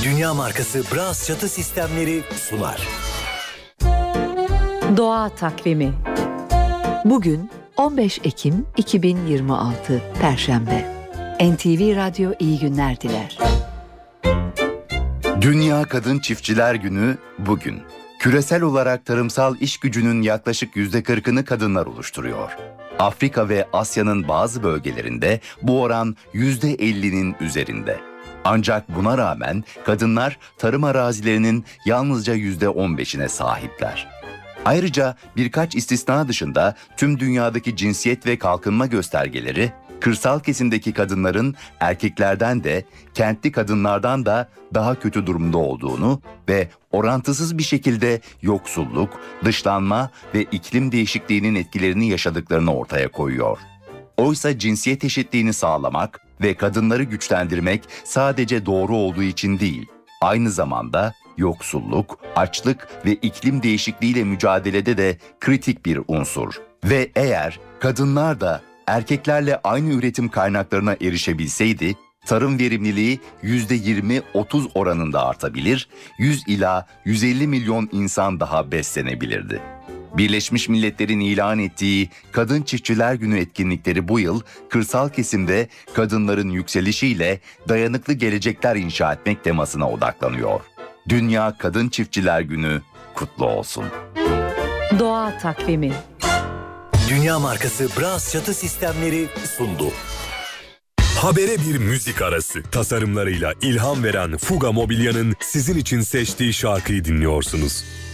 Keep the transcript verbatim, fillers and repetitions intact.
Dünya markası Bras çatı sistemleri sunar. Doğa takvimi. Bugün on beş Ekim iki bin yirmi altı Perşembe. N T V Radyo iyi günler diler. Dünya Kadın Çiftçiler Günü bugün. Küresel olarak tarımsal iş gücünün yaklaşık yüzde kırkını kadınlar oluşturuyor. Afrika ve Asya'nın bazı bölgelerinde bu oran yüzde ellinin üzerinde. Ancak buna rağmen kadınlar tarım arazilerinin yalnızca yüzde on beşine sahipler. Ayrıca birkaç istisna dışında tüm dünyadaki cinsiyet ve kalkınma göstergeleri, kırsal kesimdeki kadınların erkeklerden de, kentli kadınlardan da daha kötü durumda olduğunu ve orantısız bir şekilde yoksulluk, dışlanma ve iklim değişikliğinin etkilerini yaşadıklarını ortaya koyuyor. Oysa cinsiyet eşitliğini sağlamak ve kadınları güçlendirmek sadece doğru olduğu için değil, aynı zamanda yoksulluk, açlık ve iklim değişikliğiyle mücadelede de kritik bir unsur. Ve eğer kadınlar da erkeklerle aynı üretim kaynaklarına erişebilseydi, tarım verimliliği yüzde yirmi otuz oranında artabilir, yüz ila yüz elli milyon insan daha beslenebilirdi. Birleşmiş Milletler'in ilan ettiği Kadın Çiftçiler Günü etkinlikleri bu yıl kırsal kesimde kadınların yükselişiyle dayanıklı gelecekler inşa etmek temasına odaklanıyor. Dünya Kadın Çiftçiler Günü kutlu olsun. Doğa takvimi. Dünya markası Bras çatı sistemleri sundu. Habere bir müzik arası. Tasarımlarıyla ilham veren Fuga Mobilya'nın sizin için seçtiği şarkıyı dinliyorsunuz.